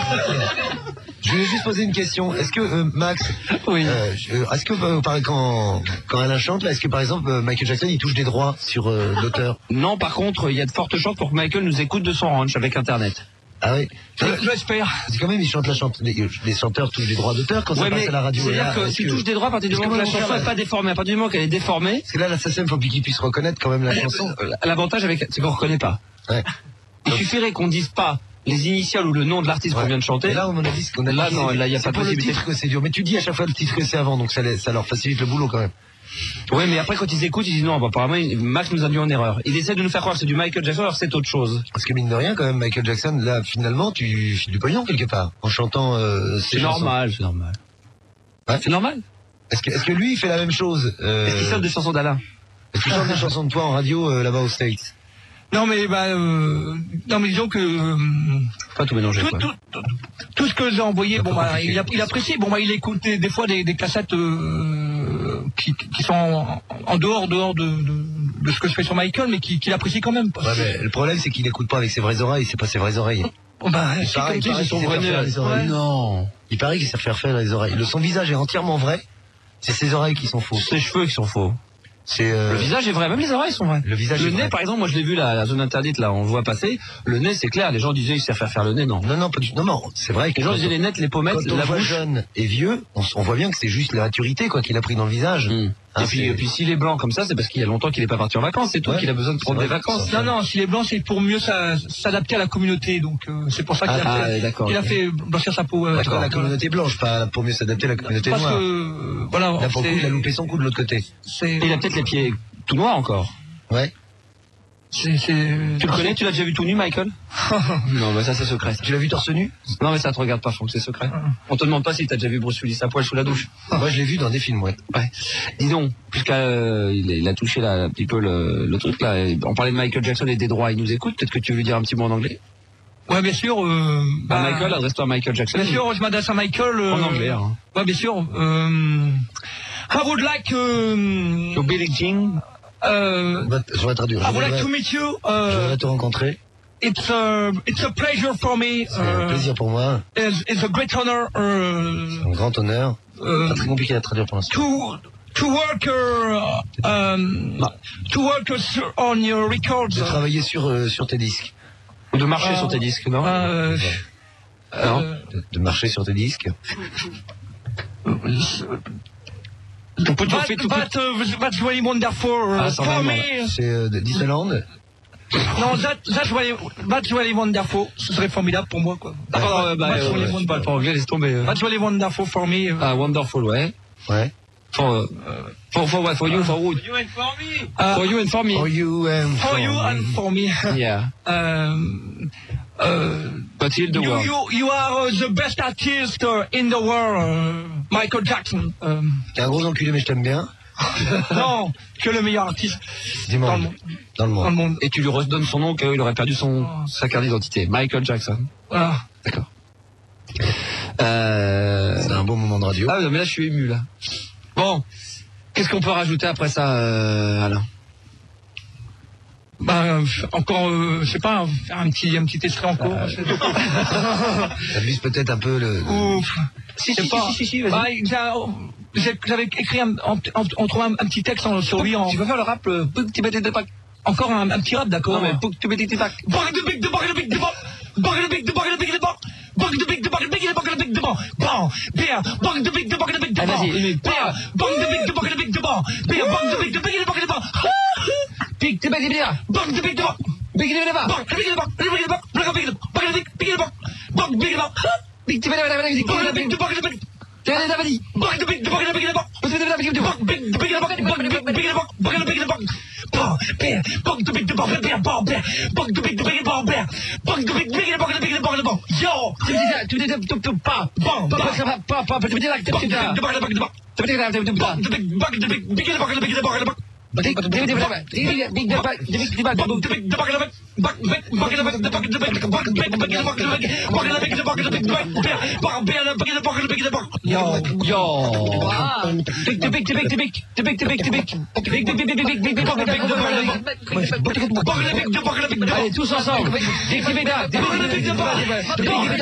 Je voulais juste poser une question. Est-ce que Max, oui. Est-ce que quand Alain chante, là, est-ce que par exemple Michael Jackson il touche des droits sur l'auteur? Non, par contre, il y a de fortes chances pour que Michael nous écoute de son ranch avec Internet. Ah oui. Je l'espère. C'est quand même ils chantent les chanteurs touchent des droits d'auteur quand ça passe à la radio. C'est-à-dire que tu touches des droits à partir du moment où la chanson n'est pas déformée. À partir du moment qu'elle est déformée. Parce que là, la SACEM, faut qu'il puisse reconnaître quand même la chanson. L'avantage c'est qu'on reconnaît pas. Ouais. Il suffirait qu'on dise pas les initiales ou le nom de l'artiste qu'on vient de chanter. Et là, on a dit qu'on a là, non, là, il n'y a pas de possibilité. Le titre que c'est dur. Mais tu dis à chaque fois le titre que c'est avant, donc ça leur facilite le boulot quand même. Oui, mais après, quand ils écoutent, ils disent non, apparemment, Max nous a dit en erreur. Il essaie de nous faire croire que c'est du Michael Jackson, alors c'est autre chose. Parce que mine de rien, quand même, Michael Jackson, là, finalement, tu files du pognon quelque part, en chantant c'est normal, c'est normal. Ouais. C'est normal. Est-ce que lui, il fait la même chose Est-ce qu'il chante des chansons d'Alain? Est-ce qu'il chante des chansons de toi en radio, là-bas aux States? Non mais non mais disons que pas tout mélanger. Tout ce que j'ai envoyé, il apprécie. Il écoute des fois des cassettes qui sont en dehors de ce que je fais sur Michael, mais qu'il apprécie quand même. Ouais, mais le problème c'est qu'il écoute pas avec ses vraies oreilles, c'est pas ses vraies oreilles. Il paraît non. Il paraît qu'il sait faire les oreilles. Son visage est entièrement vrai. C'est ses oreilles qui sont fausses. Ses cheveux qui sont faux. Le visage est vrai, même les oreilles sont vraies. Le nez, par exemple, moi je l'ai vu la zone interdite, là, on voit passer. Le nez, c'est clair, les gens disaient il sait faire le nez, non. Non, pas du tout. Non, c'est vrai que les gens disaient les nets, les pommettes, quand on la voit bouche. jeune et vieux, on voit bien que c'est juste la maturité, quoi, qu'il a pris dans le visage. Et puis s'il est blanc comme ça, c'est parce qu'il y a longtemps qu'il n'est pas parti en vacances, c'est tout, qu'il a besoin de prendre des vacances. Non, s'il est blanc, c'est pour mieux s'adapter à la communauté, donc c'est pour ça qu'il a fait blanchir sa peau. D'accord, la communauté blanche, pas pour mieux s'adapter à la communauté noire. Parce que, voilà. Là, pour le coup, il a loupé son coup de l'autre côté. Il a peut-être les pieds tout noirs encore. Ouais. Tu le connais, tu l'as déjà vu tout nu, Michael? Non, ça c'est secret. Tu l'as vu torse nu? Non, mais ça te regarde pas, Franck, c'est secret. On te demande pas si t'as déjà vu Bruce Willis à poil sous la douche. Moi, je l'ai vu dans des films, ouais. Dis donc, puisqu'il a touché là, un petit peu le truc là, on parlait de Michael Jackson et des droits, il nous écoute, peut-être que tu veux lui dire un petit mot en anglais? Ouais, bien sûr. Michael, adresse-toi à Michael Jackson. Bien sûr, je m'adresse à Michael. En anglais, hein. Ouais, bien sûr. I would like to Billie Jean. Je vais traduire. I would like to meet you. Je voudrais te rencontrer. It's a pleasure for me. C'est un plaisir pour moi. It's a great honor. C'est un grand honneur. Pas très compliqué à traduire pour l'instant. To work on your records. De travailler sur tes disques. Ou de marcher sur tes disques, non? De marcher sur tes disques. That's really wonderful for me. C'est Disneyland. Non, that's really wonderful. Ce serait formidable pour moi, quoi. Je parle pas anglais, laisse tomber. That's really wonderful for me. Wonderful, ouais. Ouais. For what? For you, for who? For you and for me. For you and for me. For you and for you and for me. Yeah. But he'll do well. You are the best artist in the world, Michael Jackson. T'es un gros enculé, mais je t'aime bien. Non, que le meilleur artiste dans le monde. Et tu lui redonnes son nom qu'il aurait perdu sa carte d'identité. Michael Jackson. Voilà. D'accord. C'est un bon moment de radio. Ah non, mais là je suis ému là. Bon, qu'est-ce qu'on peut rajouter après ça, Alain? Encore, je sais pas, faire un petit extrait encore. Ça vise peut-être un peu le... Si, vas-y. J'avais écrit on trouve un petit texte sur lui en... Tu vas faire le rap, encore un petit rap, d'accord? Non, mais Allez, tous ensemble.